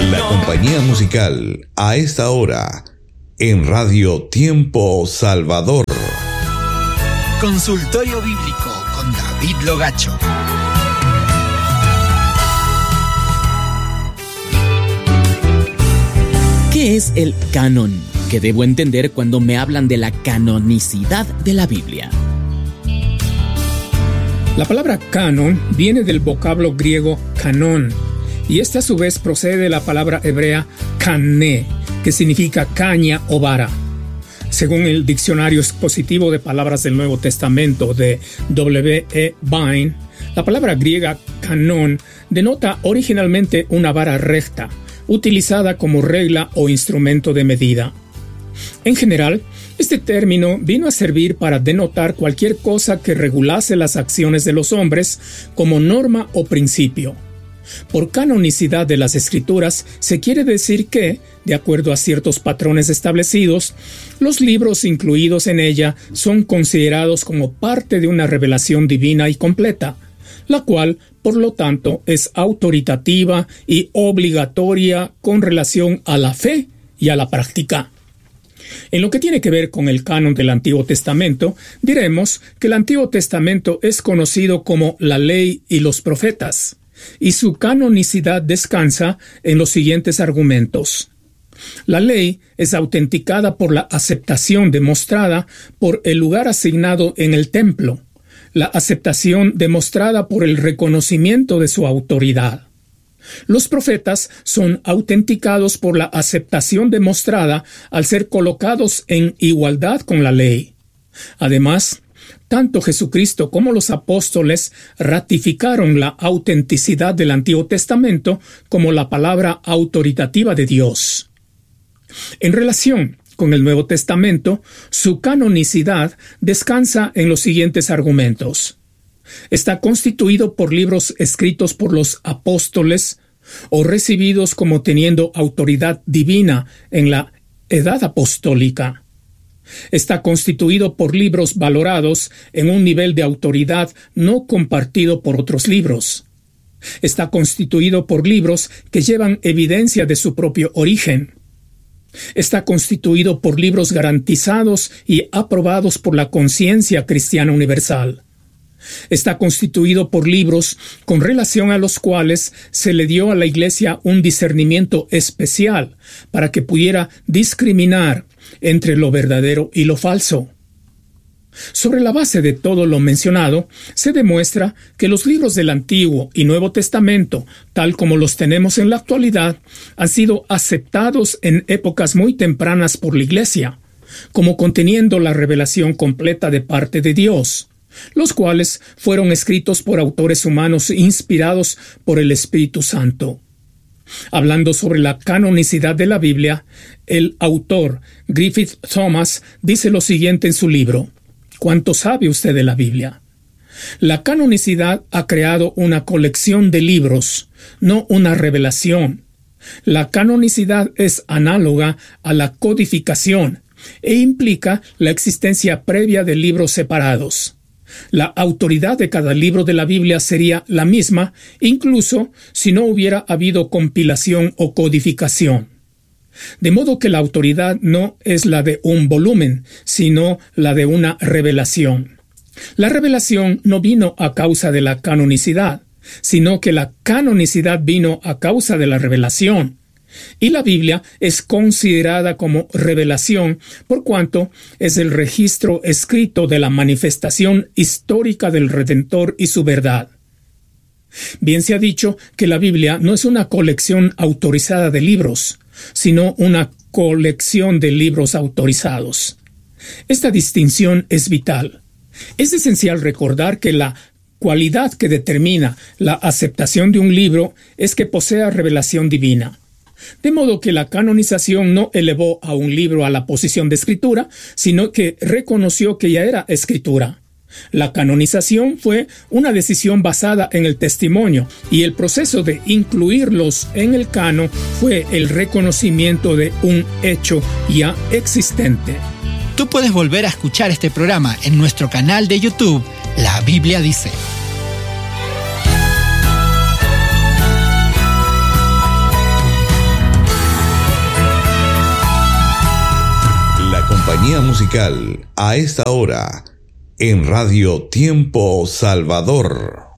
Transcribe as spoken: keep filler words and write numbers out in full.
La compañía musical a esta hora en Radio Tiempo Salvador. Consultorio Bíblico con David Logacho. ¿Qué es el canon? ¿Qué debo entender cuando me hablan de la canonicidad de la Biblia? La palabra canon viene del vocablo griego canon, y esta a su vez procede de la palabra hebrea kané, que significa caña o vara. Según el Diccionario Expositivo de Palabras del Nuevo Testamento de W E Vine, la palabra griega canon denota originalmente una vara recta, utilizada como regla o instrumento de medida. En general, este término vino a servir para denotar cualquier cosa que regulase las acciones de los hombres como norma o principio. Por canonicidad de las Escrituras se quiere decir que, de acuerdo a ciertos patrones establecidos, los libros incluidos en ella son considerados como parte de una revelación divina y completa, la cual, por lo tanto, es autoritativa y obligatoria con relación a la fe y a la práctica. En lo que tiene que ver con el canon del Antiguo Testamento, diremos que el Antiguo Testamento es conocido como la Ley y los Profetas, y su canonicidad descansa en los siguientes argumentos. La ley es autenticada por la aceptación demostrada por el lugar asignado en el templo, la aceptación demostrada por el reconocimiento de su autoridad. Los profetas son autenticados por la aceptación demostrada al ser colocados en igualdad con la ley. Además, tanto Jesucristo como los apóstoles ratificaron la autenticidad del Antiguo Testamento como la palabra autoritativa de Dios. En relación con el Nuevo Testamento, su canonicidad descansa en los siguientes argumentos. Está constituido por libros escritos por los apóstoles o recibidos como teniendo autoridad divina en la edad apostólica. Está constituido por libros valorados en un nivel de autoridad no compartido por otros libros. Está constituido por libros que llevan evidencia de su propio origen. Está constituido por libros garantizados y aprobados por la conciencia cristiana universal. Está constituido por libros con relación a los cuales se le dio a la Iglesia un discernimiento especial para que pudiera discriminar entre lo verdadero y lo falso. Sobre la base de todo lo mencionado, se demuestra que los libros del Antiguo y Nuevo Testamento, tal como los tenemos en la actualidad, han sido aceptados en épocas muy tempranas por la Iglesia, como conteniendo la revelación completa de parte de Dios, los cuales fueron escritos por autores humanos inspirados por el Espíritu Santo. Hablando sobre la canonicidad de la Biblia, el autor Griffith Thomas dice lo siguiente en su libro: ¿Cuánto sabe usted de la Biblia? La canonicidad ha creado una colección de libros, no una revelación. La canonicidad es análoga a la codificación e implica la existencia previa de libros separados. La autoridad de cada libro de la Biblia sería la misma, incluso si no hubiera habido compilación o codificación. De modo que la autoridad no es la de un volumen, sino la de una revelación. La revelación no vino a causa de la canonicidad, sino que la canonicidad vino a causa de la revelación. Y la Biblia es considerada como revelación por cuanto es el registro escrito de la manifestación histórica del Redentor y su verdad. Bien se ha dicho que la Biblia no es una colección autorizada de libros, sino una colección de libros autorizados. Esta distinción es vital. Es esencial recordar que la cualidad que determina la aceptación de un libro es que posea revelación divina. De modo que la canonización no elevó a un libro a la posición de escritura, sino que reconoció que ya era escritura. La canonización fue una decisión basada en el testimonio, y el proceso de incluirlos en el canon fue el reconocimiento de un hecho ya existente. Tú puedes volver a escuchar este programa en nuestro canal de YouTube, La Biblia Dice. compañía musical a esta hora en Radio Tiempo Salvador.